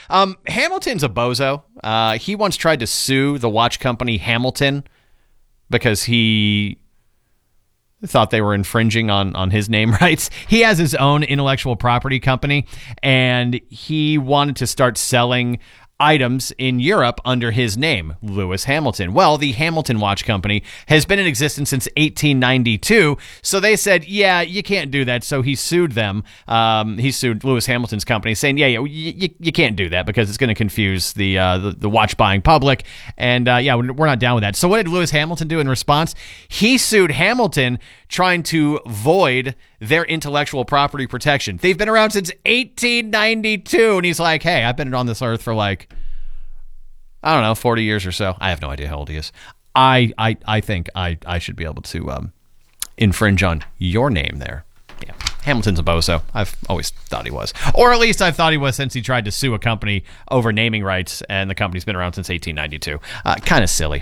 Hamilton's a bozo. He once tried to sue the watch company Hamilton because he thought they were infringing on his name rights. He has his own intellectual property company, and he wanted to start selling items in Europe under his name, Lewis Hamilton. Well, the Hamilton Watch Company has been in existence since 1892, so they said, yeah, you can't do that, so he sued them. He sued Lewis Hamilton's company, saying, you can't do that because it's going to confuse the watch-buying public, and we're not down with that. So what did Lewis Hamilton do in response? He sued Hamilton, trying to void their intellectual property protection. They've been around since 1892, and he's like, hey, I've been on this earth for 40 years or so. I have no idea how old he is. I think I should be able to infringe on your name there. Yeah, Hamilton's a bozo. I've always thought he was. Or at least I've thought he was since he tried to sue a company over naming rights, and the company's been around since 1892. Kind of silly.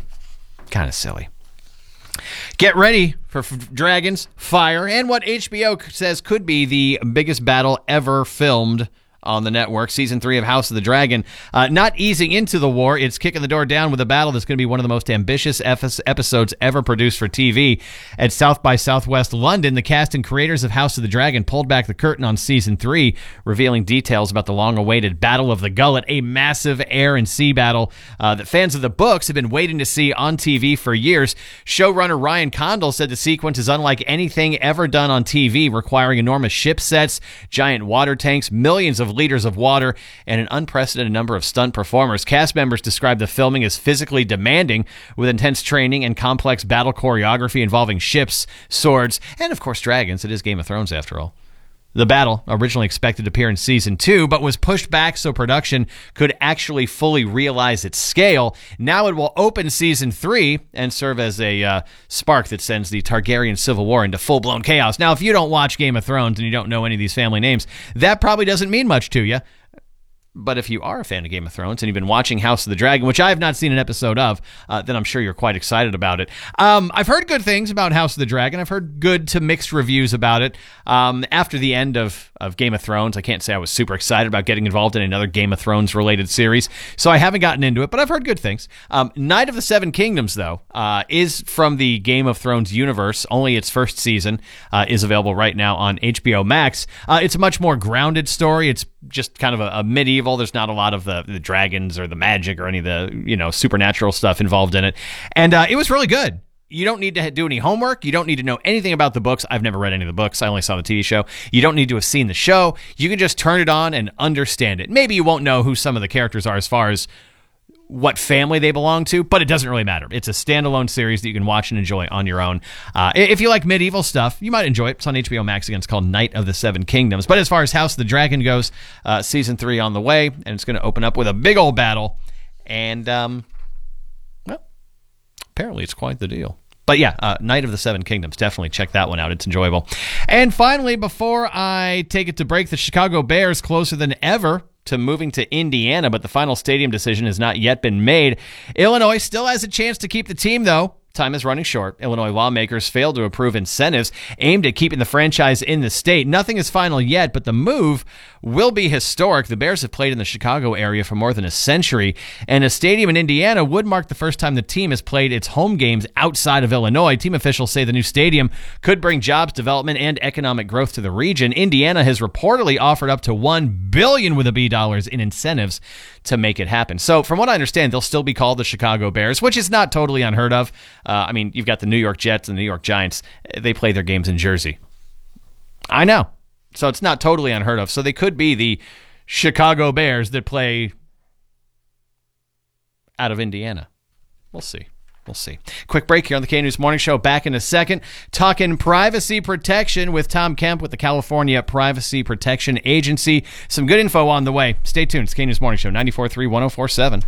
Get ready for dragons, fire, and what HBO says could be the biggest battle ever filmed on the network. Season 3 of House of the Dragon. Not easing into the war, it's kicking the door down with a battle that's going to be one of the most ambitious episodes ever produced for TV. At South by Southwest London, the cast and creators of House of the Dragon pulled back the curtain on Season 3, revealing details about the long-awaited Battle of the Gullet, a massive air and sea battle that fans of the books have been waiting to see on TV for years. Showrunner Ryan Condal said the sequence is unlike anything ever done on TV, requiring enormous ship sets, giant water tanks, millions of liters of water, and an unprecedented number of stunt performers. Cast members described the filming as physically demanding, with intense training and complex battle choreography involving ships, swords, and of course dragons. It is Game of Thrones after all. The battle, originally expected to appear in Season 2, but was pushed back so production could actually fully realize its scale. Now it will open Season 3 and serve as a spark that sends the Targaryen Civil War into full-blown chaos. Now, if you don't watch Game of Thrones and you don't know any of these family names, that probably doesn't mean much to you. But if you are a fan of Game of Thrones and you've been watching House of the Dragon, which I have not seen an episode of, then I'm sure you're quite excited about it. I've heard good things about House of the Dragon. I've heard good to mixed reviews about it. After the end of Game of Thrones, I can't say I was super excited about getting involved in another Game of Thrones-related series, so I haven't gotten into it, but I've heard good things. Knight of the Seven Kingdoms, though, is from the Game of Thrones universe. Only its first season is available right now on HBO Max. It's a much more grounded story. It's just kind of a medieval. There's not a lot of the dragons or the magic or any of the supernatural stuff involved in it, and it was really good. You don't need to do any homework. You don't need to know anything about the books. I've never read any of the books. I only saw the TV show. You don't need to have seen the show. You can just turn it on and understand it. Maybe you won't know who some of the characters are as far as what family they belong to, but it doesn't really matter. It's a standalone series that you can watch and enjoy on your own. If you like medieval stuff, you might enjoy it. It's on HBO Max again. It's called Knight of the Seven Kingdoms. But as far as House of the Dragon goes, Season 3 on the way, and it's going to open up with a big old battle. And, apparently it's quite the deal. But yeah, Knight of the Seven Kingdoms. Definitely check that one out. It's enjoyable. And finally, before I take it to break, the Chicago Bears closer than ever to moving to Indiana, but the final stadium decision has not yet been made. Illinois still has a chance to keep the team, though. Time is running short. Illinois lawmakers failed to approve incentives aimed at keeping the franchise in the state. Nothing is final yet, but the move will be historic. The Bears have played in the Chicago area for more than a century, and a stadium in Indiana would mark the first time the team has played its home games outside of Illinois. Team officials say the new stadium could bring jobs, development, and economic growth to the region. Indiana has reportedly offered up to $1 billion with a B dollars in incentives to make it happen. So from what I understand, they'll still be called the Chicago Bears, which is not totally unheard of. You've got the New York Jets and the New York Giants. They play their games in Jersey. I know. So it's not totally unheard of. So they could be the Chicago Bears that play out of Indiana. We'll see. Quick break here on the K-News Morning Show. Back in a second, talking privacy protection with Tom Kemp with the California Privacy Protection Agency. Some good info on the way. Stay tuned. It's K-News Morning Show, 94.3, 104.7.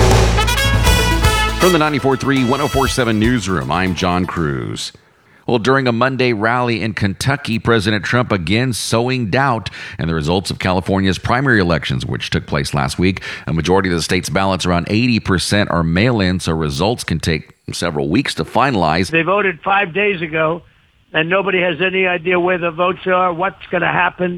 From the 94.3, 104.7 newsroom, I'm John Cruz. Well, during a Monday rally in Kentucky, President Trump again sowing doubt in the results of California's primary elections, which took place last week. A majority of the state's ballots, around 80%, are mail-in, so results can take several weeks to finalize. They voted 5 days ago, and nobody has any idea where the votes are, what's going to happen.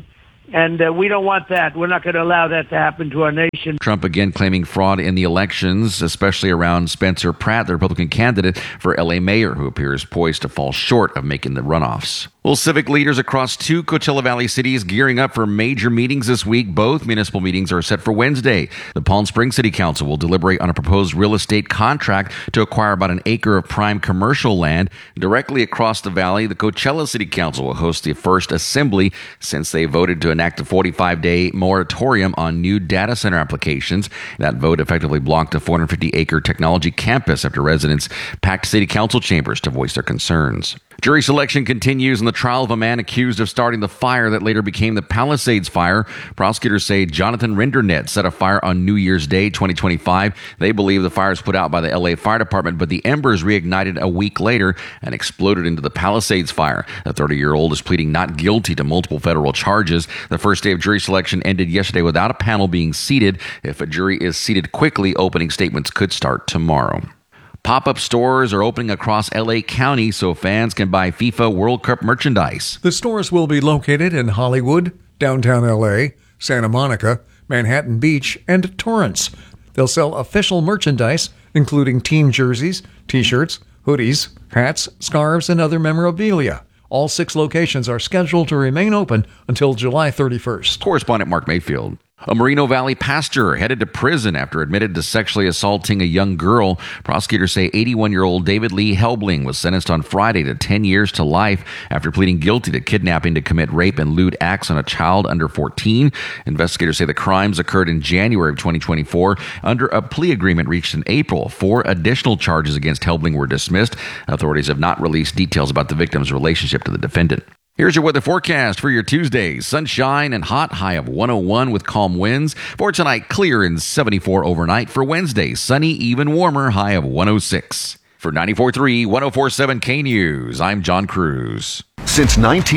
And we don't want that. We're not going to allow that to happen to our nation. Trump again claiming fraud in the elections, especially around Spencer Pratt, the Republican candidate for L.A. mayor, who appears poised to fall short of making the runoffs. Well, civic leaders across 2 Coachella Valley cities gearing up for major meetings this week. Both municipal meetings are set for Wednesday. The Palm Springs City Council will deliberate on a proposed real estate contract to acquire about an acre of prime commercial land directly across the valley. The Coachella City Council will host the first assembly since they voted to enact a 45-day moratorium on new data center applications. That vote effectively blocked a 450-acre technology campus after residents packed city council chambers to voice their concerns. Jury selection continues in the trial of a man accused of starting the fire that later became the Palisades fire. Prosecutors say Jonathan Rendernet set a fire on New Year's Day 2025. They believe the fire was put out by the LA Fire Department, but the embers reignited a week later and exploded into the Palisades fire. The 30-year-old is pleading not guilty to multiple federal charges. The first day of jury selection ended yesterday without a panel being seated. If a jury is seated quickly, opening statements could start tomorrow. Pop-up stores are opening across L.A. County so fans can buy FIFA World Cup merchandise. The stores will be located in Hollywood, downtown L.A., Santa Monica, Manhattan Beach, and Torrance. They'll sell official merchandise, including team jerseys, T-shirts, hoodies, hats, scarves, and other memorabilia. All 6 locations are scheduled to remain open until July 31st. Correspondent Mark Mayfield. A Moreno Valley pastor headed to prison after admitted to sexually assaulting a young girl. Prosecutors say 81-year-old David Lee Helbling was sentenced on Friday to 10 years to life after pleading guilty to kidnapping to commit rape and lewd acts on a child under 14. Investigators say the crimes occurred in January of 2024 under a plea agreement reached in April. 4 additional charges against Helbling were dismissed. Authorities have not released details about the victim's relationship to the defendant. Here's your weather forecast for your Tuesday. Sunshine and hot, high of 101 with calm winds. For tonight, clear and 74 overnight. For Wednesday, sunny, even warmer, high of 106. For 94.3, 104.7 K-News, I'm John Cruz. Since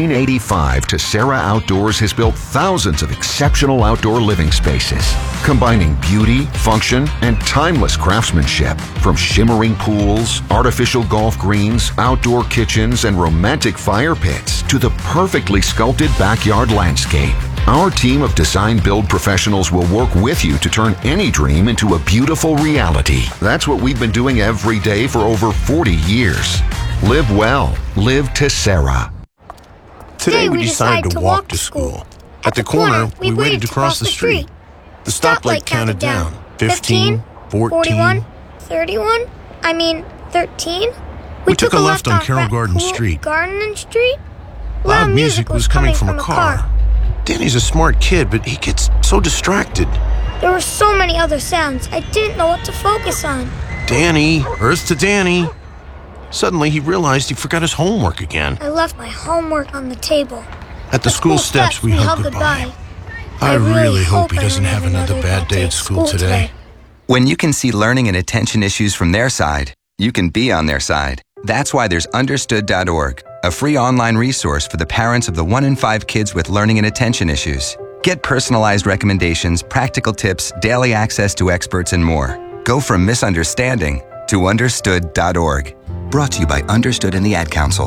1985, Tessera Outdoors has built thousands of exceptional outdoor living spaces, combining beauty, function, and timeless craftsmanship. From shimmering pools, artificial golf greens, outdoor kitchens, and romantic fire pits to the perfectly sculpted backyard landscape. Our team of design-build professionals will work with you to turn any dream into a beautiful reality. That's what we've been doing every day for over 40 years. Live well. Live Tessera. Today we decided to walk to school. At the corner, we waited to cross the street. The stoplight counted down. 15, 14, 31, 13. We took a left on Carroll Garden Street. Garden Street? Loud music was coming from a car. Danny's a smart kid, but he gets so distracted. There were so many other sounds, I didn't know what to focus on. Danny, earth to Danny. Suddenly, he realized he forgot his homework again. I left my homework on the table. At the school steps, we hugged goodbye. I really hope he doesn't have another bad day at school today. When you can see learning and attention issues from their side, you can be on their side. That's why there's Understood.org, a free online resource for the parents of the 1 in 5 kids with learning and attention issues. Get personalized recommendations, practical tips, daily access to experts, and more. Go from misunderstanding to Understood.org. Brought to you by Understood and the Ad Council.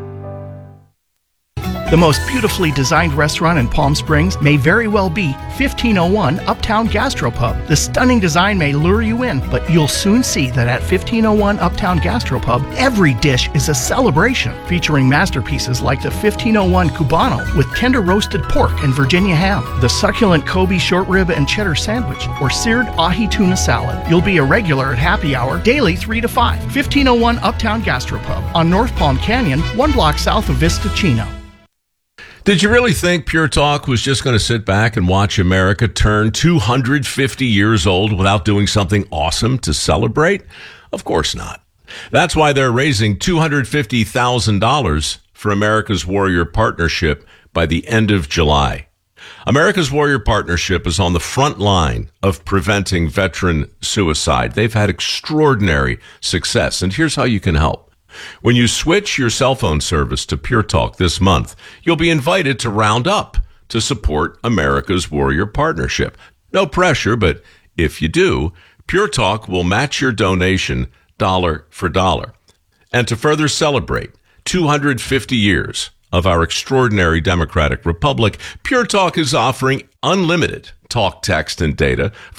The most beautifully designed restaurant in Palm Springs may very well be 1501 Uptown Gastropub. The stunning design may lure you in, but you'll soon see that at 1501 Uptown Gastropub, every dish is a celebration, featuring masterpieces like the 1501 Cubano with tender roasted pork and Virginia ham, the succulent Kobe short rib and cheddar sandwich, or seared ahi tuna salad. You'll be a regular at happy hour, daily 3 to 5. 1501 Uptown Gastropub on North Palm Canyon, 1 block south of Vista Chino. Did you really think Pure Talk was just going to sit back and watch America turn 250 years old without doing something awesome to celebrate? Of course not. That's why they're raising $250,000 for America's Warrior Partnership by the end of July. America's Warrior Partnership is on the front line of preventing veteran suicide. They've had extraordinary success, and here's how you can help. When you switch your cell phone service to Pure Talk this month, you'll be invited to round up to support America's Warrior Partnership. No pressure, but if you do, Pure Talk will match your donation dollar for dollar. And to further celebrate 250 years of our extraordinary democratic republic, Pure Talk is offering unlimited talk, text, and data